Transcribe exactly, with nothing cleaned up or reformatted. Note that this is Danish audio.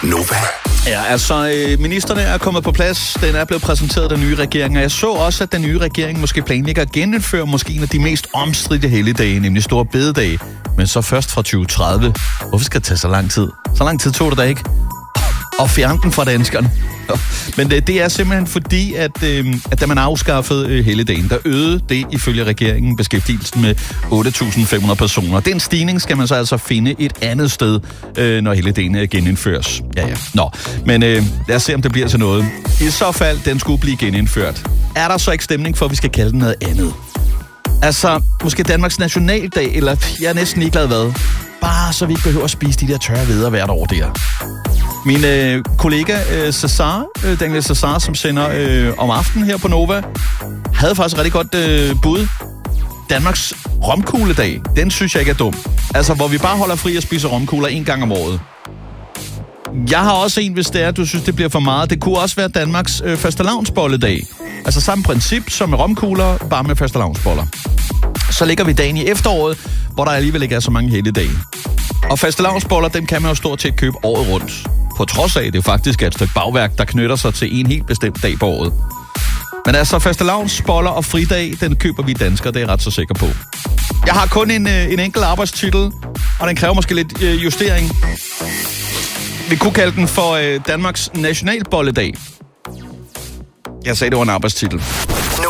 Nova. Ja, altså, øh, ministerne er kommet på plads. Den er blevet præsenteret, den nye regering. Og jeg så også, at den nye regering måske planlægger at genindføre måske en af de mest omstridte helligdage, nemlig Store Bededag. Men så først fra tyve tredive. Hvorfor skal det tage så lang tid? Så lang tid tog det da ikke. Og fjerne den fra danskerne. Men det, det er simpelthen fordi, at, øh, at da man afskaffede øh, helligdagen, der øgede det ifølge regeringen beskæftigelsen med otte tusind fem hundrede personer. Den stigning skal man så altså finde et andet sted, øh, når helligdagen genindføres. Ja, ja. Nå, men øh, lad os se, om det bliver til noget. I så fald, den skulle blive genindført. Er der så ikke stemning for, at vi skal kalde den noget andet? Altså, måske Danmarks nationaldag, eller jeg er næsten ligeglad hvad. Bare så vi ikke behøver at spise de der tørre hveder hvert år der. Min øh, kollega øh, Cesar, øh, Daniel Cesar, som sender øh, om aftenen her på Nova, havde faktisk et rigtig godt øh, bud. Danmarks romkugledag, den synes jeg ikke er dum. Altså, hvor vi bare holder fri og spiser romkugler en gang om året. Jeg har også en, hvis det er, du synes, det bliver for meget. Det kunne også være Danmarks øh, fastelavnsbolledag. Altså samme princip som med romkugler, bare med fastelavnsboller. Så ligger vi dagen i efteråret, hvor der alligevel ikke er så mange helligdage. Og fastelavnsboller, dem kan man jo stort set købe året rundt. På trods af, det jo faktisk er et stykke bagværk, der knytter sig til en helt bestemt dag på året. Men altså, fastelavnsboller og fridag, den køber vi danskere, det er jeg ret så sikker på. Jeg har kun en, en enkelt arbejdstitel, og den kræver måske lidt øh, justering. Vi kunne kalde den for øh, Danmarks nationalbolledag. Jeg sagde, det var en arbejdstitel.